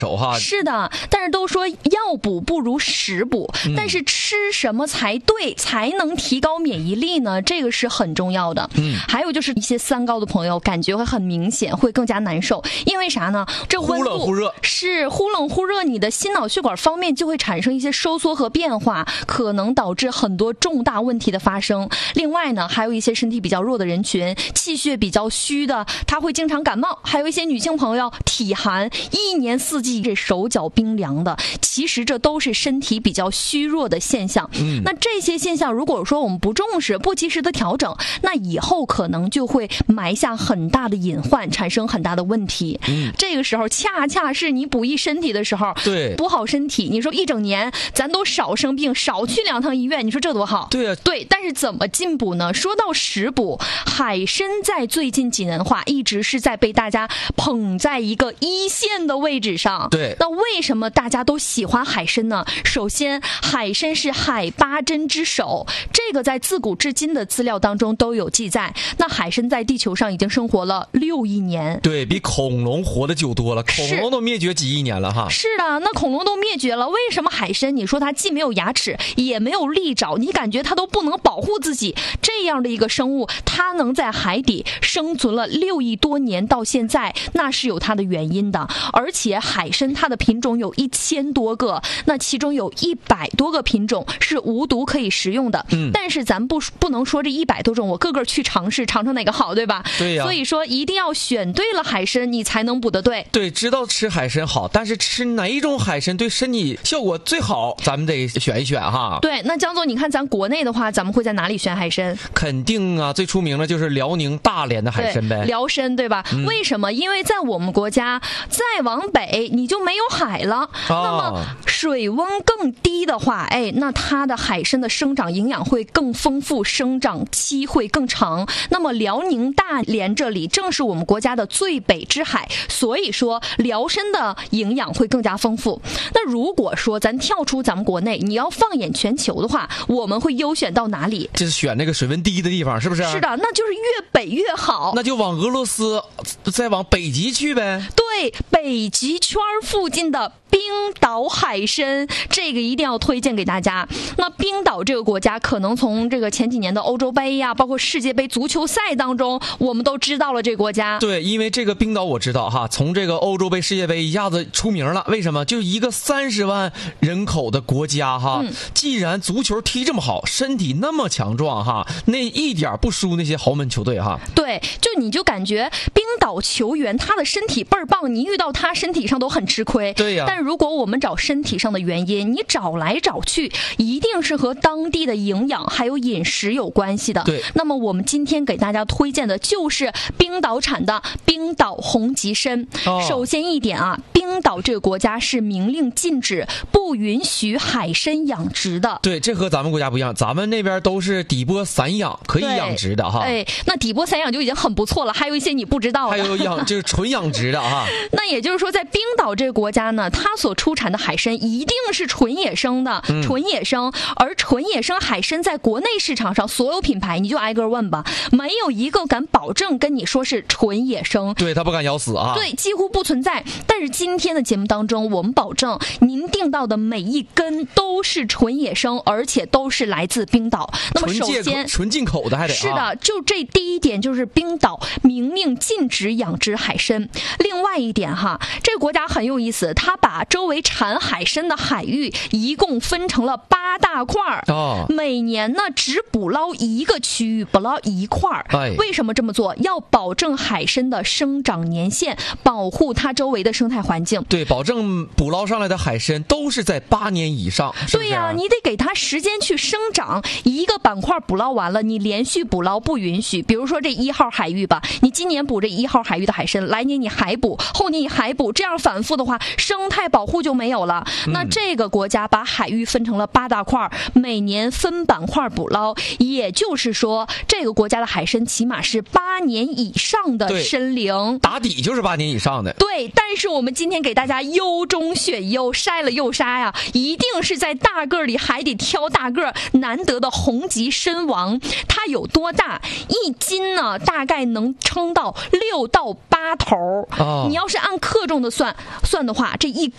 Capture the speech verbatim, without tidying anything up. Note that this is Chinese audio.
手哈。 是的，但是都说药补不如食补， 嗯、 但是吃什么才对，才能提高免疫力呢？这个是很重要的。 嗯， 还有就是一些三高的朋友，感觉会很明显，会更加难受，因为啥呢？这温度忽冷忽热， 是忽冷忽热，你的心脑血管方面就会产生一些收缩和变化，可能导致很多重大问题的发生。另外呢，还有一些身体比较弱的人群，气血比较虚的，他会经常感冒，还有一些女性朋友体寒，一年四季这手脚冰凉的，其实这都是身体比较虚弱的现象。 嗯， 那这些现象如果说我们不重视，不及时的调整，那以后可能就会埋下很大的隐患，产生很大的问题。 嗯， 这个时候恰恰是你补益身体的时候。 对， 补好身体，你说一整年咱都少生病，少去两趟医院，你说这多好？ 对啊， 对。但是怎么进补呢？说到食补，海参在最近几年的话，一直是在被大家捧在一个一线的位置上。 对。 那为什么大家都喜欢海参呢？首先，海参是海八珍之首，这个在自古至今的资料当中都有记载。那海参在地球上已经生活了六亿年， 对，比恐龙活得久多了，恐龙都灭绝几亿年了哈。 是的，那恐龙都灭绝了，为什么海参你说它既没有牙齿，也没有利爪，你感觉它都不能保护自己？这样的一个生物，它能在海底生存了六亿多年到现在，那是有它的原因的。而且海参它的品种有一千多个，那其中有一百多个品种是无毒可以食用的。 嗯， 但是咱不不能说这一百多种我个个去尝试，尝尝哪个好，对吧？ 对呀。 所以说一定要选对了海参，你才能补得对。 对，知道吃海参好，但是吃哪一种海参对身体效果最好，咱们得选一选哈。 对，那江总，你看咱国内的话，咱们会在哪里选海参？ 肯定啊，最出名的就是辽宁大连的海参呗。 辽参对吧？嗯、为什么？因为在我们国家再往北你就没有海了， 哦、 那么水温更低的话，哎，那它的海参的生长营养会更丰富，生长期会更长。那么辽宁大连这里正是我们国家的最北之海，所以说辽参的营养会更加丰富。那如果说咱跳出咱们国内，你要放眼全球的话，我们会优选到哪里？ 就是选那个水温低的地方，是不是？ 是的，那就是越北越好。 那就往俄罗斯，再往北极去呗。 对，北极圈附近的冰岛海参，这个一定要推荐给大家。那冰岛这个国家，可能从这个前几年的欧洲杯呀，包括世界杯足球赛当中，我们都知道了这个国家。 对，因为这个冰岛我知道哈，从这个欧洲杯、世界杯一下子出名了。为什么？就一个三十万人口的国家哈，嗯、既然足球踢这么好，身体那么强壮哈，那一点不输那些豪门球队哈。 对，就你就感觉冰岛球员他的身体倍儿棒，你遇到他身体上都很吃亏。 对呀、啊。 但如果我们找身体上的原因，你找来找去，一定是和当地的营养还有饮食有关系的。 对。 那么我们今天给大家推荐的就是冰岛产的冰岛红极参。哦、首先一点啊，冰岛这个国家是明令禁止不允许海参养殖的。 对，这和咱们国家不一样，咱们那边都是底波散养，可以养殖的哈。 哎，那底波散养就已经很不错了，还有一些你不知道的。 还有养就是纯养殖的哈。 那也就是说，在冰岛这个国家呢，它所出产的海参一定是纯野生的，嗯、纯野生。而纯野生海参在国内市场上，所有品牌你就挨个问吧，没有一个敢保证跟你说是纯野生。 对，他不敢咬死啊。 对，几乎不存在。但是今天的节目当中，我们保证您订到的每一根都是纯野生，而且都是来自冰岛。那么首先， 纯进口的还得、啊、 是的，就这第一点就是冰岛明令禁止养殖海参。另外一点哈，这个国家很有意思，它把周围产海参的海域一共分成了八大块儿、哦、每年呢只捕捞一个区域，捕捞一块儿、哎、为什么这么做？要保证海参的生长年限，保护它周围的生态环境。 对，保证捕捞上来的海参都是在八年以上。是不是？ 对呀、啊，你得给它时间去生长。一个板块捕捞完了，你连续捕捞不允许。比如说这一号海域吧，你今年捕这一号海域的海参，来年你还捕，后年你还捕，这样反复的话，生态保护就没有了。嗯、那这个国家把海域分成了八大块，每年分板块捕捞，也就是说，这个国家的海参起码是八年以上的参龄， 打底就是八年以上的。 对，但是我们今天给大家优中选优，筛了又筛呀，一定是在大个里还得挑大个，难得的红极参王，它有多大？一斤呢，大概能称到六到八头。哦、你要是按克重的算算的话，这一